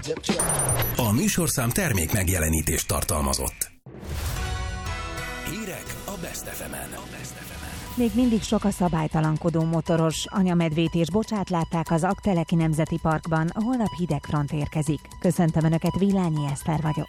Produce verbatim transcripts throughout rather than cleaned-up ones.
A műsorszám termék megjelenítést tartalmazott. Hírek a Best ef emen. Még mindig sok a szabálytalankodó motoros. Anyamedvét és bocsát látták az Aggteleki Nemzeti Parkban, holnap hideg front érkezik. Köszöntöm Önöket, Villányi Eszter vagyok.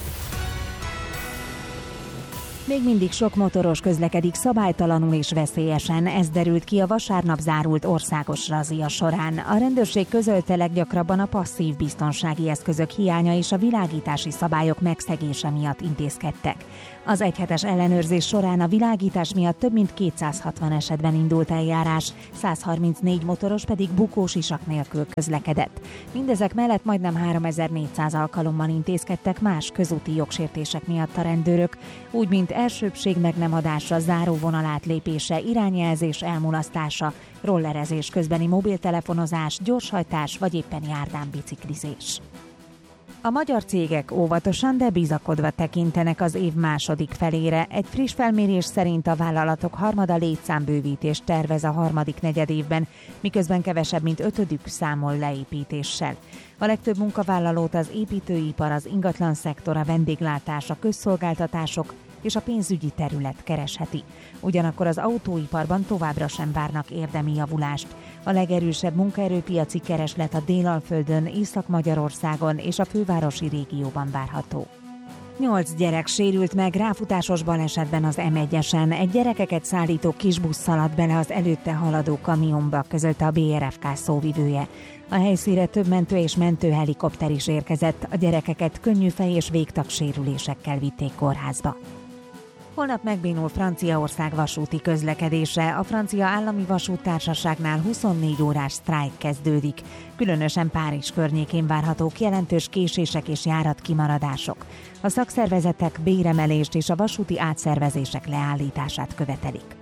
Még mindig sok motoros közlekedik szabálytalanul és veszélyesen, ez derült ki a vasárnap zárult országos razzia során. A rendőrség közölte, leggyakrabban a passzív biztonsági eszközök hiánya és a világítási szabályok megszegése miatt intézkedtek. Az egyhetes ellenőrzés során a világítás miatt több mint kétszázhatvan esetben indult eljárás, száz harmincnégy motoros pedig bukós isak nélkül közlekedett. Mindezek mellett majdnem háromezer-négyszáz alkalommal intézkedtek más közúti jogsértések miatt a rendőrök, úgy mint elsőbbség meg nem adása, záróvonal átlépése, irányjelzés elmulasztása, rollerezés közbeni mobiltelefonozás, gyorshajtás vagy éppen járdán biciklizés. A magyar cégek óvatosan, de bizakodva tekintenek az év második felére. Egy friss felmérés szerint a vállalatok harmada létszámbővítést tervez a harmadik negyedévben, miközben kevesebb, mint ötödük számol leépítéssel. A legtöbb munkavállalót az építőipar, az ingatlan szektor, a vendéglátás, a közszolgáltatások és a pénzügyi terület keresheti. Ugyanakkor az autóiparban továbbra sem várnak érdemi javulást. A legerősebb munkaerőpiaci kereslet a Délalföldön, Észak-Magyarországon és a fővárosi régióban várható. Nyolc gyerek sérült meg ráfutásos balesetben az em egyesen. Egy gyerekeket szállító kisbusz szaladt bele az előtte haladó kamionba, közölte a bé er ef ká szóvivője. A helyszínre több mentő és mentőhelikopter is érkezett. A gyerekeket könnyű fej- és végtagsérülésekkel vitték kórházba. Holnap megbénul Franciaország vasúti közlekedése. A francia állami vasúttársaságnál huszonnégy órás sztrájk kezdődik. Különösen Párizs környékén várhatók jelentős késések és járatkimaradások. A szakszervezetek béremelést és a vasúti átszervezések leállítását követelik.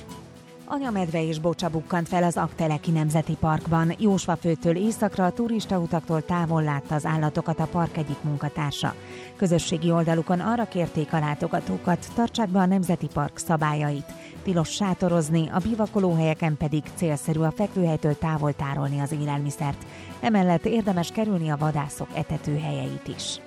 Anyamedve és bocsa bukkant fel az Aggteleki Nemzeti Parkban. Jósvafőtől északra a turistautaktól távol látta az állatokat a park egyik munkatársa. Közösségi oldalukon arra kérték a látogatókat, tartsák be a Nemzeti Park szabályait. Tilos sátorozni, a bivakolóhelyeken pedig célszerű a fekvőhelytől távol tárolni az élelmiszert. Emellett érdemes kerülni a vadászok etetőhelyeit is.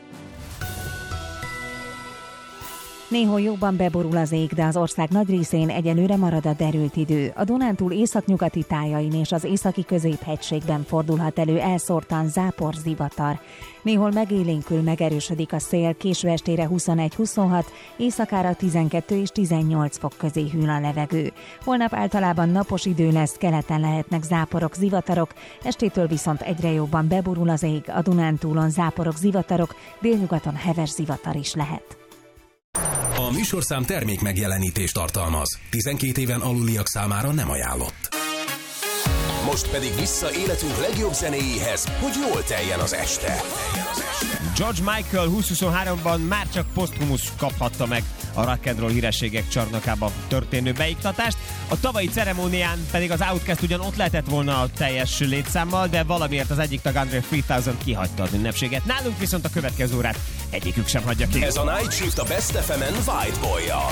Néhol jobban beborul az ég, de az ország nagy részén egyelőre marad a derült idő. A Dunántúl északnyugati tájain és az északi középhegységben fordulhat elő elszórtan zápor, zivatar. Néhol megélénkül, megerősödik a szél, késő estére huszonegy-huszonhat, éjszakára tizenkettő és tizennyolc fok közé hűl a levegő. Holnap általában napos idő lesz, keleten lehetnek záporok, zivatarok, estétől viszont egyre jobban beborul az ég, a Dunántúlon záporok, zivatarok, délnyugaton heves zivatar is lehet. A műsorszám termék megjelenítést tartalmaz. tizenkét éven aluliak számára nem ajánlott. Most pedig vissza életünk legjobb zenéjéhez, hogy jól teljen az este. George Michael húsz-huszonháromban már csak posztumusz kaphatta meg a rock and roll hírességek csarnokába történő beiktatást. A tavalyi ceremónián pedig az Outkast ugyan ott lehetett volna a teljes létszámmal, de valamiért az egyik tag Andre háromezer kihagyta az ünnepséget. Nálunk viszont a következő órát egyikük sem hagyja ki. Ez a Night Shift a Best ef emen White Boy-jal.